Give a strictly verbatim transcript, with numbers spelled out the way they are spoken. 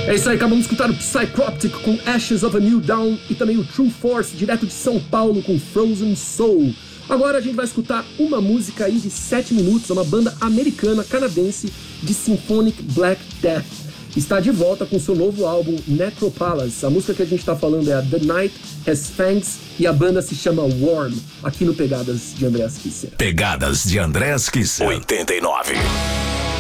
É isso aí, acabamos de escutar o Psychroptic com Ashes of a New Dawn e também o True Force, direto de São Paulo, com Frozen Soul. Agora a gente vai escutar uma música aí de sete minutos, uma banda americana, canadense, de Symphonic Black Death. Está de volta com seu novo álbum, Necropalace. A música que a gente está falando é a The Night Has Fangs e a banda se chama Worm, aqui no Pegadas de Andreas Kisser. Pegadas de Andreas Kisser. oitenta e nove.